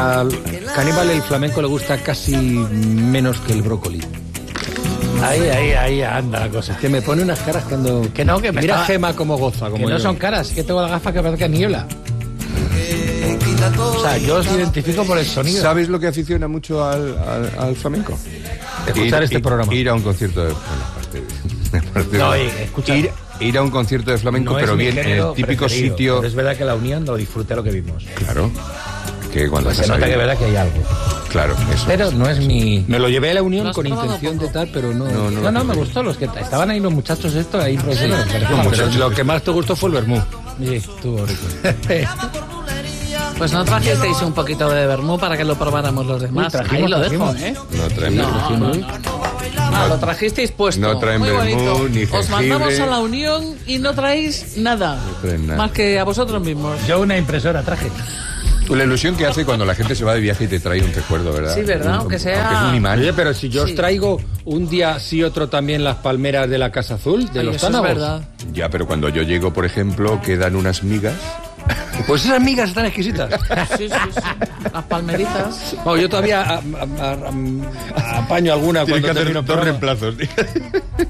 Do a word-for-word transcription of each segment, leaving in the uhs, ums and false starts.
Al caníbal el flamenco le gusta casi menos que el brócoli. Ahí, ahí, ahí anda la cosa. Que me pone unas caras cuando... Que no, que me Mira estaba... Gema cómo goza. Como que no yo. son caras, que tengo la gafa que parece que niebla. O sea, yo os identifico por el sonido. ¿Sabes lo que aficiona mucho al, al, al flamenco? Escuchar ir, este ir, programa. Ir a un concierto de... Bueno, aparte de, aparte No, de, escucha, ir, ir a un concierto de flamenco, no pero bien, en el típico preferido, sitio... Pero es verdad que la unión lo disfruté lo que vimos. Claro. Que cuando Pues se nota que es verdad que hay algo. Claro, eso. Pero no es mi... Me lo llevé a la unión con intención de tal, pero no... No, no, No, no, me gustó. Los que estaban ahí los muchachos estos ahí profesionales. Sí, no, pero lo que más te gustó fue el vermú. Sí, estuvo rico. Pues no trajisteis un poquito de vermú para que lo probáramos los demás. Uy, trajimos, ahí lo trajimos. dejo, ¿eh? No traen No, vermú. no. Ah, lo trajisteis puesto. No traen Muy vermú, bonito. ni Os jengibre. mandamos a la unión y no traéis nada. No traen nada. Más que a vosotros mismos. Yo una impresora traje. La ilusión que hace cuando la gente se va de viaje y te trae un recuerdo, ¿verdad? Sí, ¿verdad? Aunque sea- Aunque es un imán. Oye, pero si yo Sí. os traigo un día sí otro también las palmeras de la Casa Azul, de Ay, los eso es Tánabos. verdad. Ya, pero cuando yo llego, por ejemplo, quedan unas migas. Pues esas migas están exquisitas. Sí, sí, sí. Las palmeritas. No, yo todavía a- a- a- a- apaño alguna Tienen cuando que hacer termino el dos programa. reemplazos.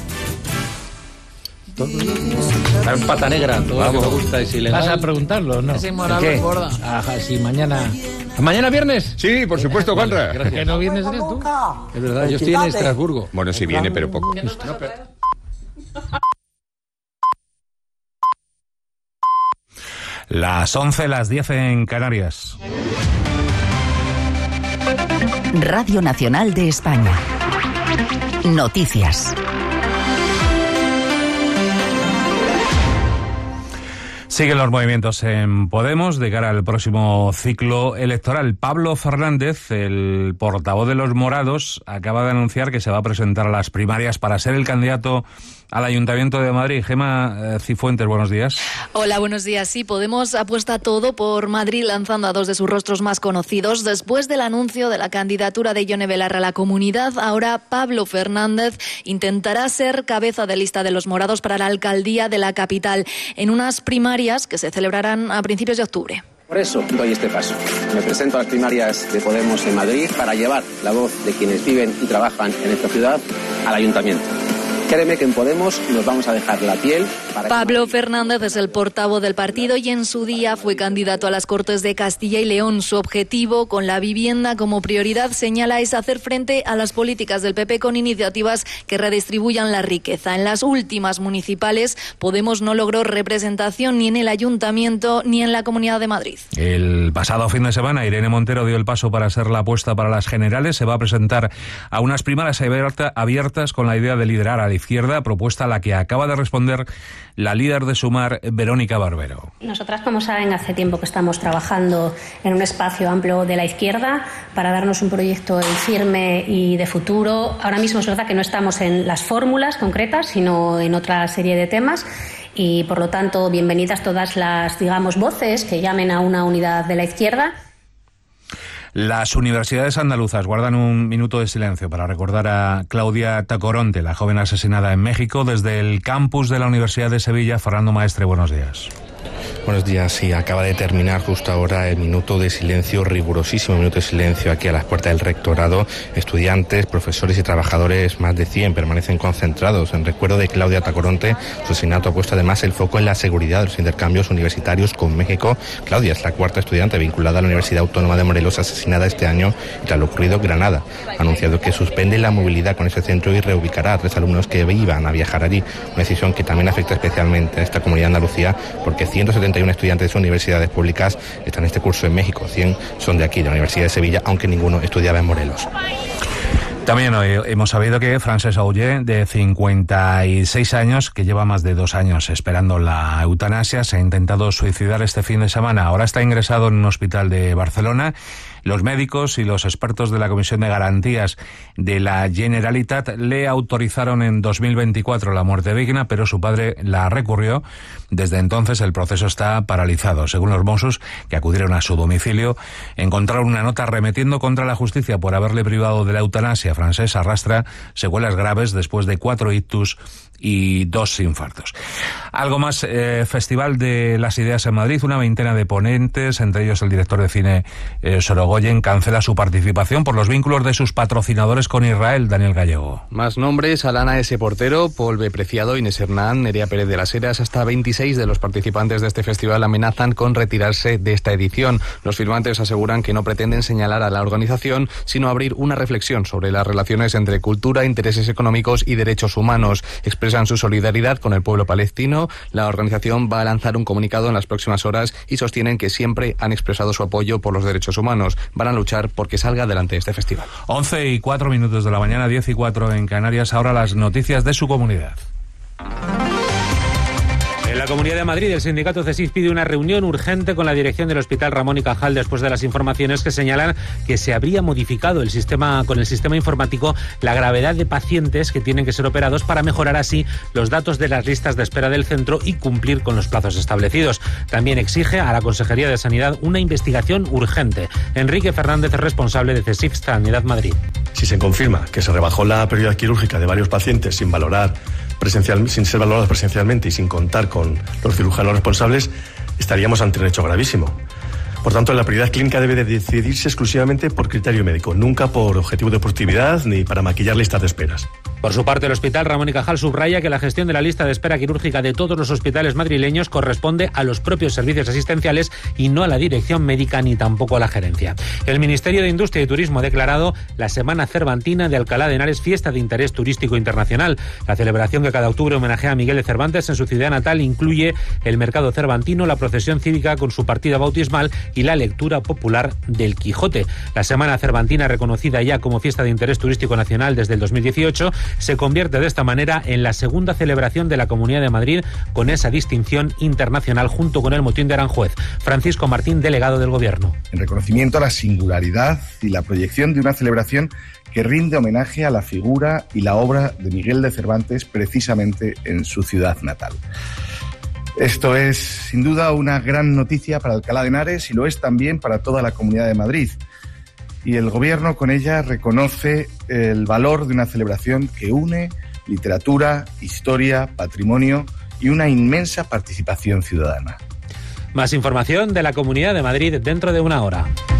En pata negra, todo lo que me gusta es ilegal. ¿Vas a preguntarlo o no? Ese moral ¿Qué? engorda. Ajá, sí, mañana... ¿Mañana viernes? Sí, por supuesto, Juanra. ¿Que no vienes eres tú? Es verdad, yo estoy en Estrasburgo. Bueno, sí viene, pero poco. Las once, las diez en Canarias. Radio Nacional de España. Noticias. Siguen los movimientos en Podemos de cara al próximo ciclo electoral. Pablo Fernández, el portavoz de los morados, acaba de anunciar que se va a presentar a las primarias para ser el candidato al Ayuntamiento de Madrid. Gema eh, Cifuentes, buenos días. Hola, buenos días. Sí, Podemos apuesta todo por Madrid, lanzando a dos de sus rostros más conocidos. Después del anuncio de la candidatura de Ione Belarra a la comunidad, ahora Pablo Fernández intentará ser cabeza de lista de los morados para la alcaldía de la capital, en unas primarias que se celebrarán a principios de octubre. Por eso doy este paso. Me presento a las primarias de Podemos en Madrid para llevar la voz de quienes viven y trabajan en esta ciudad al ayuntamiento. Créeme que en Podemos nos vamos a dejar la piel para... Pablo Fernández es el portavoz del partido y en su día fue candidato a las Cortes de Castilla y León. Su objetivo, con la vivienda como prioridad, señala, es hacer frente a las políticas del P P con iniciativas que redistribuyan la riqueza. En las últimas municipales, Podemos no logró representación ni en el Ayuntamiento ni en la Comunidad de Madrid. El pasado fin de semana, Irene Montero dio el paso para ser la apuesta para las generales. Se va a presentar a unas primarias abierta, abiertas con la idea de liderar a la izquierda, propuesta a la que acaba de responder la líder de Sumar, Verónica Barbero. Nosotras, como saben, hace tiempo que estamos trabajando en un espacio amplio de la izquierda para darnos un proyecto firme y de futuro. Ahora mismo es verdad que no estamos en las fórmulas concretas, sino en otra serie de temas. Y, por lo tanto, bienvenidas todas las, digamos, voces que llamen a una unidad de la izquierda. Las universidades andaluzas guardan un minuto de silencio para recordar a Claudia Tacoronte, la joven asesinada en México. Desde el campus de la Universidad de Sevilla, Fernando Maestre, buenos días. Buenos días, sí, acaba de terminar justo ahora el minuto de silencio, rigurosísimo minuto de silencio aquí a las puertas del rectorado. Estudiantes, profesores y trabajadores, más de cien, permanecen concentrados en recuerdo de Claudia Tacoronte. Su asesinato ha puesto además el foco en la seguridad de los intercambios universitarios con México. Claudia es la cuarta estudiante vinculada a la Universidad Autónoma de Morelos asesinada este año, y tras lo ocurrido, Granada ha anunciado que suspende la movilidad con ese centro y reubicará a tres alumnos que iban a viajar allí. Una decisión que también afecta especialmente a esta comunidad de Andalucía, porque ciento setenta y uno estudiantes de sus universidades públicas están en este curso en México. cien son de aquí, de la Universidad de Sevilla, aunque ninguno estudiaba en Morelos. También hoy hemos sabido que Francesc Auger, de cincuenta y seis años, que lleva más de dos años esperando la eutanasia, se ha intentado suicidar este fin de semana. Ahora está ingresado en un hospital de Barcelona. Los médicos y los expertos de la Comisión de Garantías de la Generalitat le autorizaron en dos mil veinticuatro la muerte digna, pero su padre la recurrió. Desde entonces el proceso está paralizado. Según los Mossos, que acudieron a su domicilio, encontraron una nota remetiendo contra la justicia por haberle privado de la eutanasia. Francés arrastra secuelas graves después de cuatro ictus y dos infartos. Algo más, eh, Festival de las Ideas en Madrid. Una veintena de ponentes, entre ellos el director de cine eh, Sorogoyen, cancela su participación por los vínculos de sus patrocinadores con Israel. Daniel Gallego. Más nombres: Alana S. Portero, Paul B. Preciado, Inés Hernán, Nerea Pérez de las Heras. Hasta veintiséis de los participantes de este festival amenazan con retirarse de esta edición. Los firmantes aseguran que no pretenden señalar a la organización, sino abrir una reflexión sobre las relaciones entre cultura, intereses económicos y derechos humanos. Expresan su solidaridad con el pueblo palestino. La organización va a lanzar un comunicado en las próximas horas y sostienen que siempre han expresado su apoyo por los derechos humanos. Van a luchar porque salga adelante este festival. once y cuatro minutos de la mañana, diez y cuatro en Canarias. Ahora las noticias de su comunidad. En la Comunidad de Madrid, el sindicato CESIF pide una reunión urgente con la dirección del Hospital Ramón y Cajal después de las informaciones que señalan que se habría modificado el sistema con el sistema informático la gravedad de pacientes que tienen que ser operados para mejorar así los datos de las listas de espera del centro y cumplir con los plazos establecidos. También exige a la Consejería de Sanidad una investigación urgente. Enrique Fernández es responsable de CESIF Sanidad Madrid. Si se confirma que se rebajó la prioridad quirúrgica de varios pacientes sin valorar presencial, sin ser valorados presencialmente y sin contar con los cirujanos responsables, estaríamos ante un hecho gravísimo. Por tanto, la prioridad clínica debe de decidirse exclusivamente por criterio médico, nunca por objetivo de productividad ni para maquillar listas de esperas. Por su parte, el Hospital Ramón y Cajal subraya que la gestión de la lista de espera quirúrgica de todos los hospitales madrileños corresponde a los propios servicios asistenciales y no a la dirección médica ni tampoco a la gerencia. El Ministerio de Industria y Turismo ha declarado la Semana Cervantina de Alcalá de Henares fiesta de interés turístico internacional. La celebración, que cada octubre homenajea a Miguel de Cervantes en su ciudad natal, incluye el mercado cervantino, la procesión cívica con su partida bautismal y la lectura popular del Quijote. La Semana Cervantina, reconocida ya como fiesta de interés turístico nacional desde el dos mil dieciocho, se convierte de esta manera en la segunda celebración de la Comunidad de Madrid con esa distinción internacional junto con el Motín de Aranjuez. Francisco Martín, delegado del Gobierno. En reconocimiento a la singularidad y la proyección de una celebración que rinde homenaje a la figura y la obra de Miguel de Cervantes precisamente en su ciudad natal. Esto es, sin duda, una gran noticia para Alcalá de Henares y lo es también para toda la Comunidad de Madrid. Y el Gobierno con ella reconoce el valor de una celebración que une literatura, historia, patrimonio y una inmensa participación ciudadana. Más información de la Comunidad de Madrid dentro de una hora.